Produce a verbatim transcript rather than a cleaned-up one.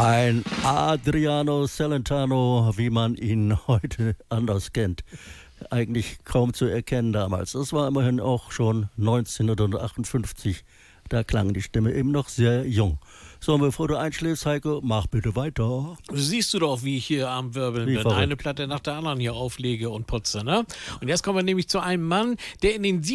Ein Adriano Celentano, wie man ihn heute anders kennt. Eigentlich kaum zu erkennen damals. Das war immerhin auch schon neunzehnhundertachtundfünfzig. Da klang die Stimme eben noch sehr jung. So, und bevor du einschläfst, Heiko, mach bitte weiter. Siehst du doch, wie ich hier am Wirbeln Wie bin. verrückt. Eine Platte nach der anderen hier auflege und putze, ne? Und jetzt kommen wir nämlich zu einem Mann, der in den